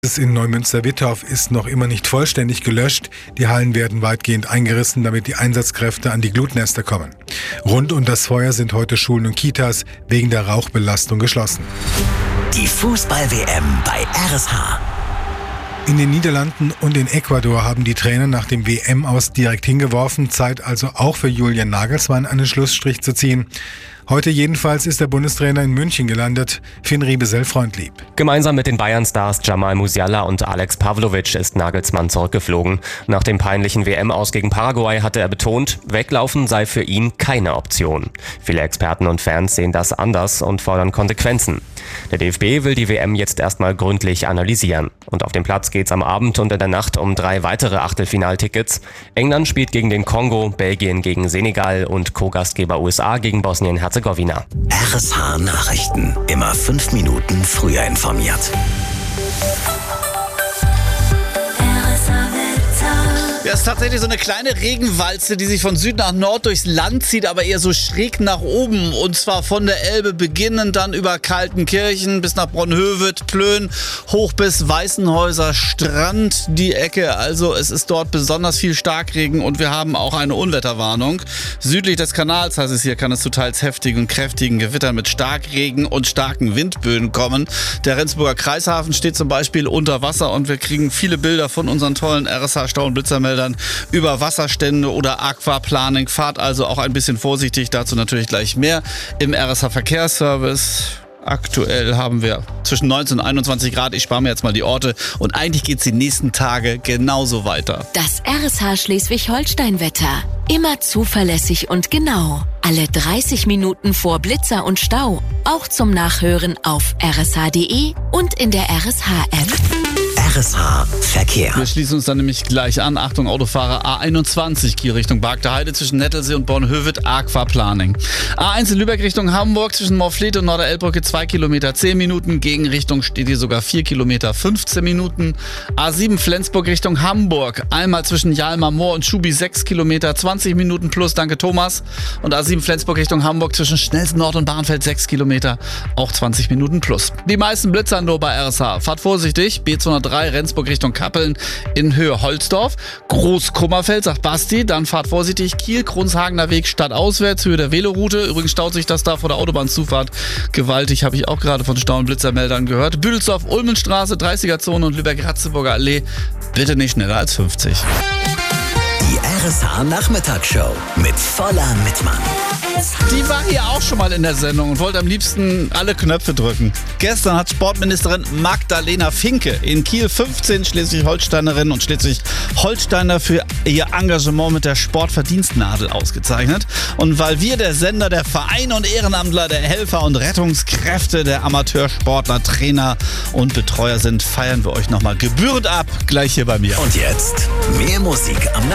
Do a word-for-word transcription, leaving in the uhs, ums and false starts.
Das in Neumünster-Wittorf ist noch immer nicht vollständig gelöscht. Die Hallen werden weitgehend eingerissen, damit die Einsatzkräfte an die Glutnester kommen. Rund um das Feuer sind heute Schulen und Kitas wegen der Rauchbelastung geschlossen. Die Fußball-W M bei R S H. In den Niederlanden und in Ecuador haben die Trainer nach dem W M-Aus direkt hingeworfen. Zeit also auch für Julian Nagelsmann einen Schlussstrich zu ziehen. Heute jedenfalls ist der Bundestrainer in München gelandet. Finn Riebesell-Freundlieb. Gemeinsam mit den Bayern-Stars Jamal Musiala und Alex Pavlovic ist Nagelsmann zurückgeflogen. Nach dem peinlichen W M-Aus gegen Paraguay hatte er betont, weglaufen sei für ihn keine Option. Viele Experten und Fans sehen das anders und fordern Konsequenzen. Der D F B will die W M jetzt erstmal gründlich analysieren. Und auf dem Platz geht's am Abend und in der Nacht um drei weitere Achtelfinaltickets. England spielt gegen den Kongo, Belgien gegen Senegal und Co-Gastgeber U S A gegen Bosnien-Herzegowina. R S H Nachrichten. Immer fünf Minuten früher informiert. Ja, es ist tatsächlich so eine kleine Regenwalze, die sich von Süd nach Nord durchs Land zieht, aber eher so schräg nach oben. Und zwar von der Elbe beginnend, dann über Kaltenkirchen bis nach Bronhövet, Plön, hoch bis Weißenhäuser Strand, die Ecke. Also es ist dort besonders viel Starkregen und wir haben auch eine Unwetterwarnung. Südlich des Kanals, heißt es hier, kann es zu teils heftigen und kräftigen Gewittern mit Starkregen und starken Windböen kommen. Der Rendsburger Kreishafen steht zum Beispiel unter Wasser und wir kriegen viele Bilder von unseren tollen R S H-Stau- und Blitzermeldern über Wasserstände oder Aquaplaning. Fahrt also auch ein bisschen vorsichtig, dazu natürlich gleich mehr im R S H-Verkehrsservice. Aktuell haben wir zwischen neunzehn und einundzwanzig Grad. Ich spare mir jetzt mal die Orte. Und eigentlich geht es die nächsten Tage genauso weiter. Das R S H Schleswig-Holstein-Wetter. Immer zuverlässig und genau. Alle dreißig Minuten vor Blitzer und Stau. Auch zum Nachhören auf r s h punkt d e und in der R S H-App. R S H Verkehr. Wir schließen uns dann nämlich gleich an. Achtung, Autofahrer, A einundzwanzig Kiel Richtung Bargter Heide zwischen Nettelsee und Bornhöved, Aquaplaning. A eins in Lübeck Richtung Hamburg zwischen Morfleet und Norderelbbrücke zwei Kilometer zehn Minuten. Gegenrichtung steht hier sogar vier Kilometer fünfzehn Minuten. A sieben Flensburg Richtung Hamburg. Einmal zwischen Jalmar Moor und Schubi sechs Kilometer zwanzig Minuten plus. Danke Thomas. Und A sieben Flensburg Richtung Hamburg zwischen Schnelsen Nord und Barnfeld sechs Kilometer. Auch zwanzig Minuten plus. Die meisten Blitzer nur bei R S H. Fahrt vorsichtig. B zweihundertdrei Rendsburg Richtung Kappeln in Höhe Holzdorf. Großkummerfeld, sagt Basti. Dann fahrt vorsichtig. Kiel, Kronshagener Weg stadtauswärts, Höhe der Veloroute. Übrigens staut sich das da vor der Autobahnzufahrt gewaltig. Habe ich auch gerade von Stau- und Blitzermeldern gehört. Büdelsdorf, Ulmenstraße, dreißiger Zone und Lübeck-Ratzeburger Allee. Bitte nicht schneller als fünfzig. Die R S H Nachmittagsshow mit voller Mitmann. Die war hier auch schon mal in der Sendung und wollte am liebsten alle Knöpfe drücken. Gestern hat Sportministerin Magdalena Finke in Kiel fünfzehn Schleswig-Holsteinerinnen und Schleswig-Holsteiner für ihr Engagement mit der Sportverdienstnadel ausgezeichnet. Und weil wir der Sender, der Vereine und Ehrenamtler, der Helfer und Rettungskräfte, der Amateursportler, Trainer und Betreuer sind, feiern wir euch nochmal gebührend ab, gleich hier bei mir. Und jetzt mehr Musik am